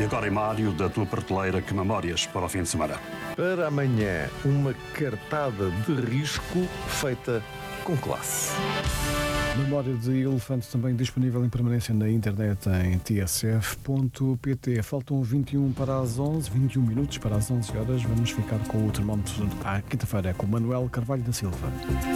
E agora, Mário, da tua prateleira, que memórias para o fim de semana? Para amanhã, uma cartada de risco feita com classe. Memória de elefante também disponível em permanência na internet em tsf.pt. Faltam 21 minutos para as 11 horas. Vamos ficar com o termómetro à quinta-feira com o Manuel Carvalho da Silva.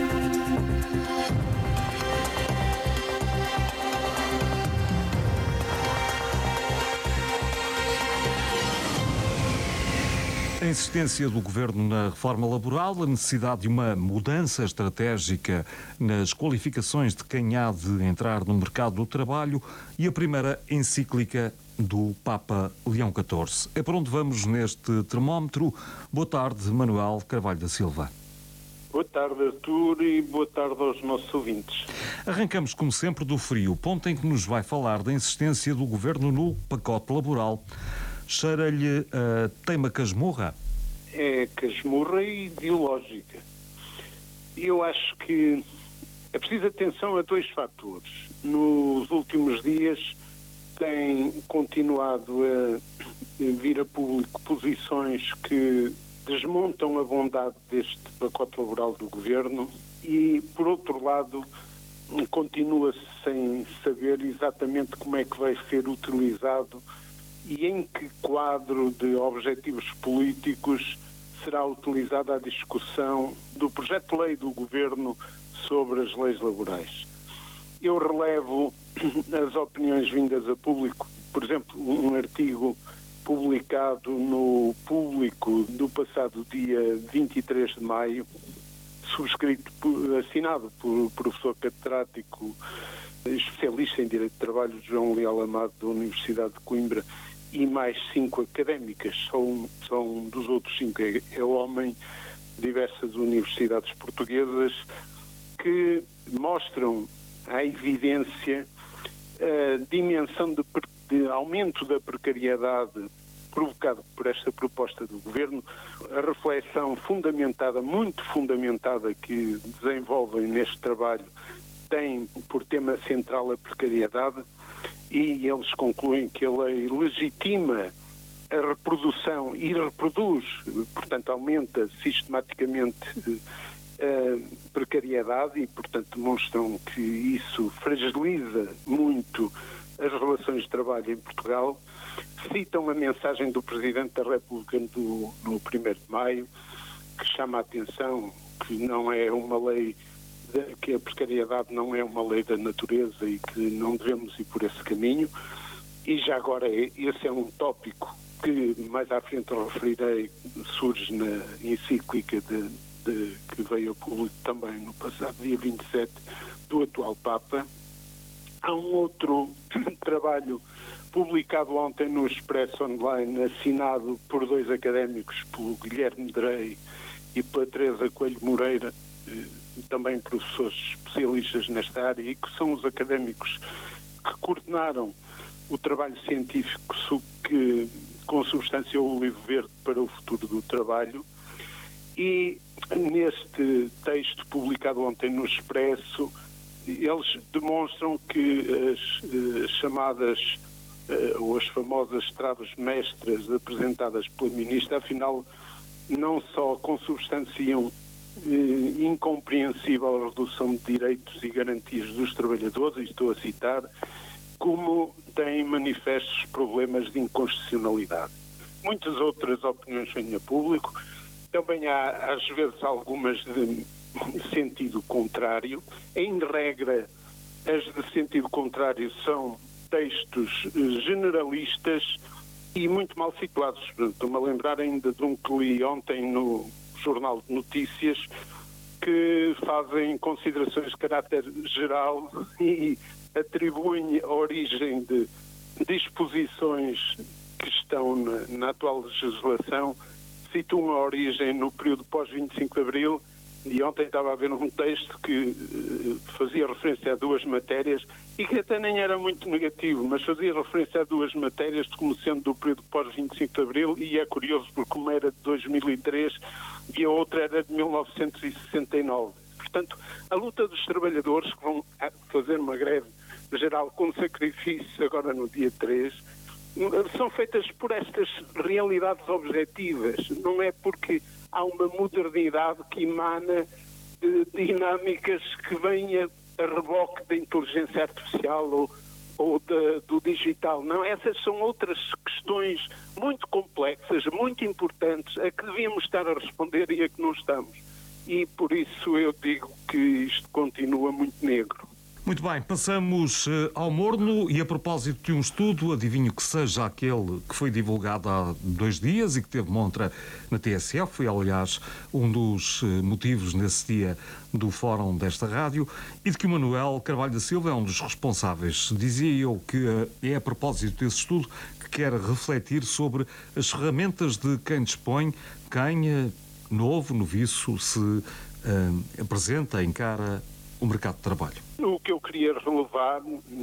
A insistência do Governo na reforma laboral, a necessidade de uma mudança estratégica nas qualificações de quem há de entrar no mercado do trabalho e a primeira encíclica do Papa Leão XIV. É por onde vamos neste termómetro. Boa tarde, Manuel Carvalho da Silva. Boa tarde, Artur, e boa tarde aos nossos ouvintes. Arrancamos, como sempre, do frio, ponto em que nos vai falar da insistência do Governo no pacote laboral. Cheira-lhe a teima casmurra? É casmurra e ideológica. Eu acho que é preciso atenção a dois fatores. Nos últimos dias tem continuado a vir a público posições que desmontam a bondade deste pacote laboral do Governo e, por outro lado, continua-se sem saber exatamente como é que vai ser utilizado e em que quadro de objetivos políticos será utilizada a discussão do projeto de lei do Governo sobre as leis laborais. Eu relevo as opiniões vindas a público, por exemplo, um artigo publicado no Público do passado dia 23 de maio, assinado por professor catedrático especialista em Direito de Trabalho, João Leal Amado, da Universidade de Coimbra, e mais 5 académicas, só um dos outros 5 é homem, diversas universidades portuguesas, que mostram a evidência a dimensão de aumento da precariedade provocado por esta proposta do Governo, a reflexão muito fundamentada que desenvolvem neste trabalho tem por tema central a precariedade, e eles concluem que a lei legitima a reprodução e reproduz, portanto aumenta sistematicamente a precariedade e, portanto, demonstram que isso fragiliza muito as relações de trabalho em Portugal. Citam a mensagem do Presidente da República no 1º de maio, que chama a atenção que não é uma lei, que a precariedade não é uma lei da natureza e que não devemos ir por esse caminho. E já agora esse é um tópico que mais à frente eu referirei, surge na encíclica que veio a público também no passado dia 27 do atual Papa. Há um outro trabalho publicado ontem no Expresso Online, assinado por 2 académicos, pelo Guilherme Drey e pela Teresa Coelho Moreira, também professores especialistas nesta área, e que são os académicos que coordenaram o trabalho científico com substância o livro verde para o futuro do trabalho. E neste texto publicado ontem no Expresso, eles demonstram que as chamadas ou as famosas travas mestras apresentadas pela Ministra, afinal, não só consubstanciam incompreensível redução de direitos e garantias dos trabalhadores, e estou a citar, como têm manifestos problemas de inconstitucionalidade. Muitas outras opiniões vêm a público, também há às vezes algumas de sentido contrário. Em regra, as de sentido contrário são textos generalistas e muito mal situados. Estou-me a lembrar ainda de um que li ontem no Jornal de Notícias, que fazem considerações de caráter geral e atribuem a origem de disposições que estão na atual legislação, situam a origem no período pós-25 de Abril, e ontem estava a ver um texto que fazia referência a 2 matérias e que até nem era muito negativo, mas fazia referência a 2 matérias como sendo do período pós-25 de Abril, e é curioso porque uma era de 2003 e a outra era de 1969. Portanto, a luta dos trabalhadores que vão fazer uma greve geral com sacrifício agora no dia 3 são feitas por estas realidades objetivas. Não é porque há uma modernidade que emana de dinâmicas que vêm a reboque da inteligência artificial ou do digital. Não, essas são outras questões muito complexas, muito importantes, a que devíamos estar a responder e a que não estamos. E por isso eu digo que isto continua muito negro. Muito bem, passamos ao morno e a propósito de um estudo, adivinho que seja aquele que foi divulgado há 2 dias e que teve montra na TSF, foi aliás um dos motivos nesse dia do fórum desta rádio, e de que o Manuel Carvalho da Silva é um dos responsáveis. Dizia eu que é a propósito desse estudo que quer refletir sobre as ferramentas de quem dispõe, quem noviço se apresenta, encara o mercado de trabalho. O que eu queria relevar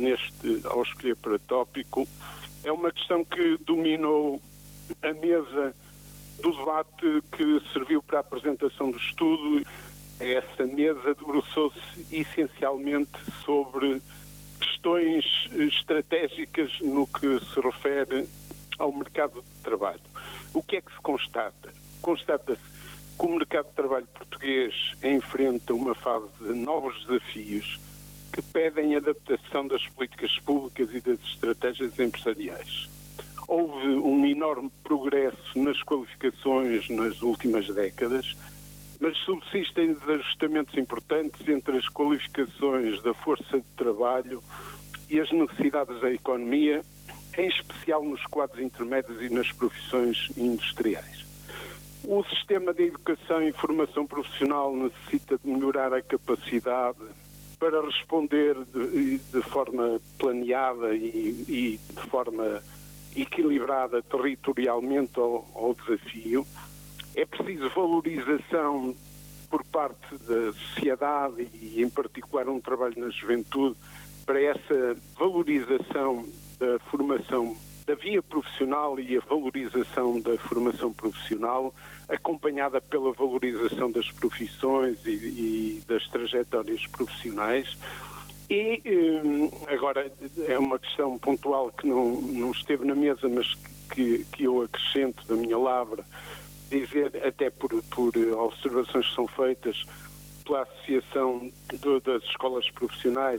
ao escolher para tópico é uma questão que dominou a mesa do debate que serviu para a apresentação do estudo. Essa mesa debruçou-se essencialmente sobre questões estratégicas no que se refere ao mercado de trabalho. O que é que se constata? Constata-se que o mercado de trabalho português enfrenta uma fase de novos desafios que pedem adaptação das políticas públicas e das estratégias empresariais. Houve um enorme progresso nas qualificações nas últimas décadas, mas subsistem desajustamentos importantes entre as qualificações da força de trabalho e as necessidades da economia, em especial nos quadros intermédios e nas profissões industriais. O sistema de educação e formação profissional necessita de melhorar a capacidade para responder de forma planeada e de forma equilibrada territorialmente ao desafio. É preciso valorização por parte da sociedade e, em particular, um trabalho na juventude para essa valorização da formação da via profissional e a valorização da formação profissional, acompanhada pela valorização das profissões e das trajetórias profissionais. E agora é uma questão pontual que não esteve na mesa, mas que eu acrescento da minha lavra, dizer, até por observações que são feitas pela Associação das Escolas Profissionais,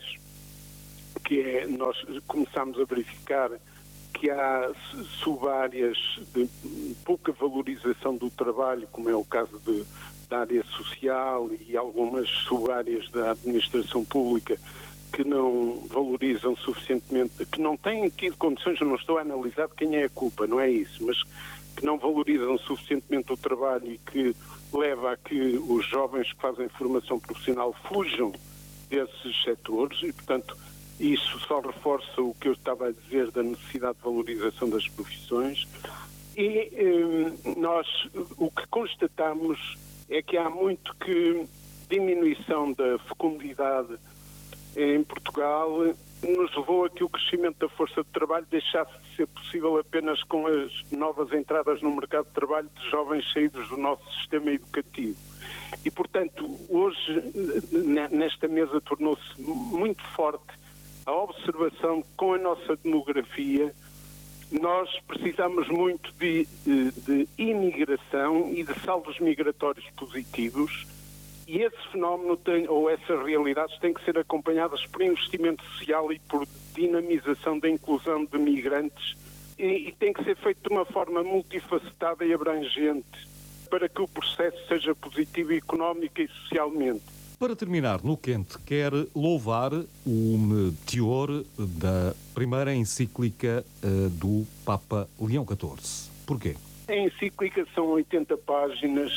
que nós começamos a verificar que há sub-áreas de pouca valorização do trabalho, como é o caso da área social e algumas sub-áreas da administração pública que não valorizam suficientemente, que não têm tido condições, eu não estou a analisar quem é a culpa, não é isso, mas que não valorizam suficientemente o trabalho e que leva a que os jovens que fazem formação profissional fujam desses setores e, portanto, isso só reforça o que eu estava a dizer da necessidade de valorização das profissões. E nós o que constatamos é que há muito que diminuição da fecundidade em Portugal nos levou a que o crescimento da força de trabalho deixasse de ser possível apenas com as novas entradas no mercado de trabalho de jovens saídos do nosso sistema educativo. E, portanto, hoje, nesta mesa, tornou-se muito forte a observação que, com a nossa demografia, nós precisamos muito de imigração e de saldos migratórios positivos, e esse fenómeno ou essas realidades têm que ser acompanhadas por investimento social e por dinamização da inclusão de migrantes, e tem que ser feito de uma forma multifacetada e abrangente para que o processo seja positivo económica e socialmente. Para terminar, no quente, quer louvar o teor da primeira encíclica do Papa Leão XIV. Porquê? A encíclica são 80 páginas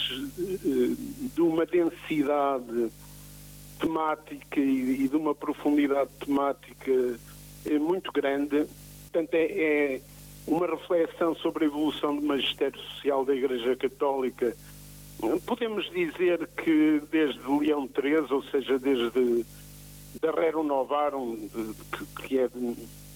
de uma densidade temática e de uma profundidade temática muito grande. Portanto, é uma reflexão sobre a evolução do magistério social da Igreja Católica. Podemos dizer que desde Leão XIII, ou seja, desde da Rerum Novarum, que é de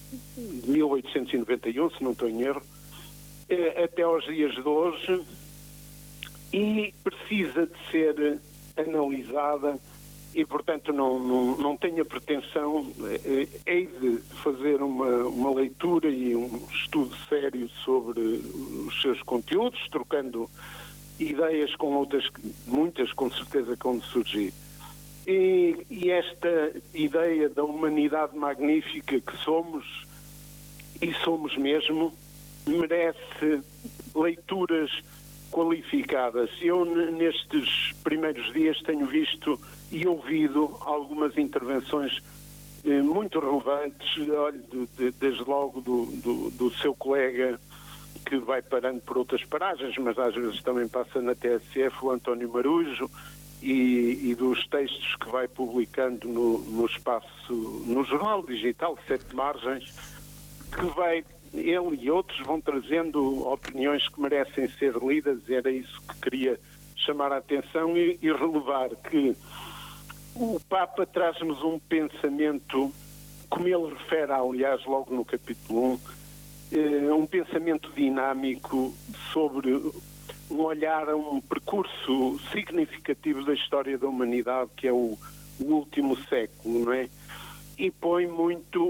1891, se não estou em erro, até aos dias de hoje, e precisa de ser analisada e portanto não tenho a pretensão, hei de fazer uma leitura e um estudo sério sobre os seus conteúdos, trocando ideias com outras, muitas com certeza que vão surgir. E esta ideia da humanidade magnífica que somos, e somos mesmo, merece leituras qualificadas. Eu, nestes primeiros dias, tenho visto e ouvido algumas intervenções muito relevantes, desde logo do seu colega, que vai parando por outras paragens, mas às vezes também passa na TSF, o António Marujo, e dos textos que vai publicando no espaço, no jornal digital Sete Margens, que ele e outros vão trazendo opiniões que merecem ser lidas. Era isso que queria chamar a atenção e relevar que o Papa traz-nos um pensamento, como ele refere, aliás, logo no capítulo 1, um pensamento dinâmico sobre um olhar a um percurso significativo da história da humanidade, que é o último século, não é? E põe muito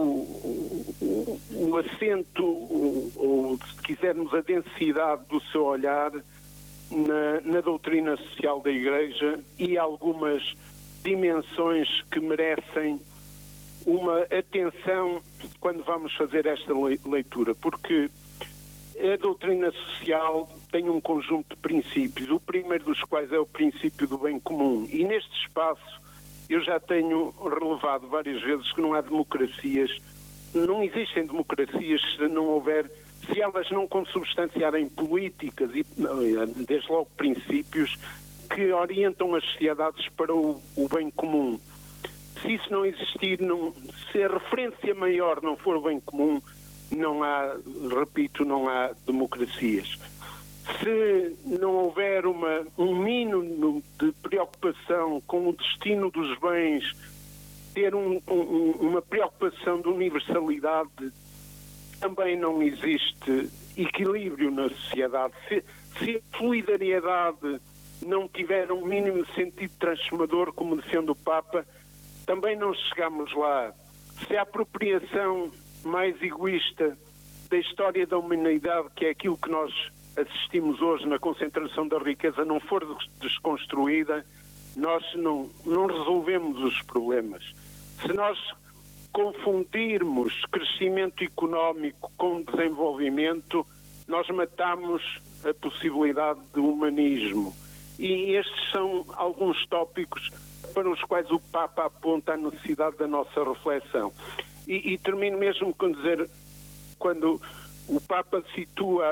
o acento, ou se quisermos a densidade do seu olhar na doutrina social da Igreja e algumas dimensões que merecem uma atenção quando vamos fazer esta leitura, porque a doutrina social tem um conjunto de princípios, o primeiro dos quais é o princípio do bem comum. E neste espaço eu já tenho relevado várias vezes que não há democracias, não existem democracias se elas não consubstanciarem políticas e, desde logo, princípios que orientam as sociedades para o bem comum. Se isso não existir, se a referência maior não for o bem comum, não há democracias. Se não houver um mínimo de preocupação com o destino dos bens, ter uma preocupação de universalidade, também não existe equilíbrio na sociedade. Se a solidariedade não tiver um mínimo de sentido transformador, como defende o Papa, também não chegamos lá. Se a apropriação mais egoísta da história da humanidade, que é aquilo que nós assistimos hoje na concentração da riqueza, não for desconstruída, nós não resolvemos os problemas. Se nós confundirmos crescimento económico com desenvolvimento, nós matamos a possibilidade do humanismo. E estes são alguns tópicos para os quais o Papa aponta a necessidade da nossa reflexão. E termino mesmo com dizer, quando o Papa situa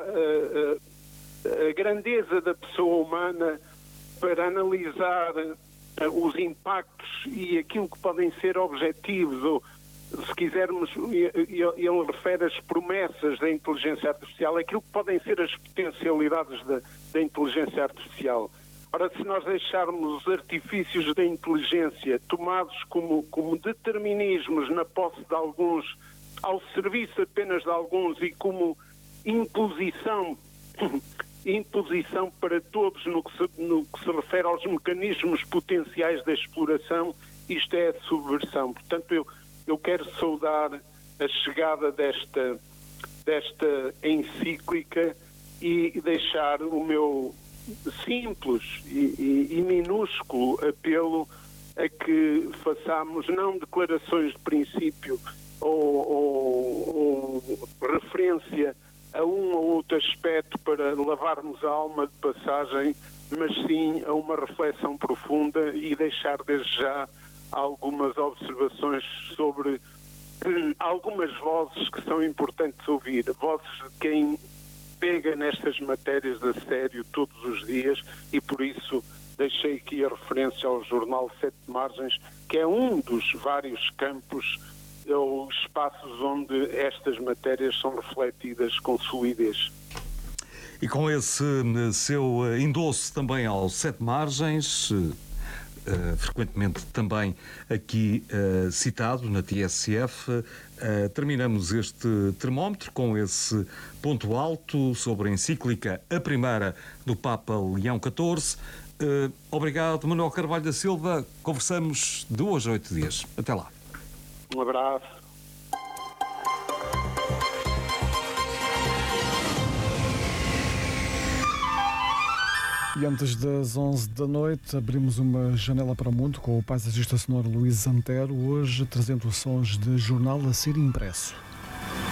a grandeza da pessoa humana para analisar os impactos e aquilo que podem ser objetivos, ou se quisermos, ele refere as promessas da inteligência artificial, aquilo que podem ser as potencialidades da inteligência artificial. Ora, se nós deixarmos os artifícios da inteligência tomados como determinismos na posse de alguns, ao serviço apenas de alguns, e como imposição para todos no que se refere aos mecanismos potenciais da exploração, isto é a subversão. Portanto, eu quero saudar a chegada desta encíclica e deixar o meu simples e minúsculo apelo a que façamos não declarações de princípio ou referência a um ou outro aspecto para lavarmos a alma de passagem, mas sim a uma reflexão profunda e deixar desde já algumas observações sobre algumas vozes que são importantes ouvir, vozes de quem pega nestas matérias a sério todos os dias, e por isso deixei aqui a referência ao jornal Sete Margens, que é um dos vários campos ou espaços onde estas matérias são refletidas com solidez. E com esse seu endosso também ao Sete Margens, frequentemente também aqui citado na TSF, terminamos este termómetro com esse ponto alto sobre a encíclica, a primeira do Papa Leão XIV. Obrigado, Manuel Carvalho da Silva. Conversamos de hoje a 8 dias. Até lá. Um abraço. E antes das 11 da noite, abrimos uma janela para o mundo com o paisagista sonoro Luís Antero, hoje trazendo sons de jornal a ser impresso.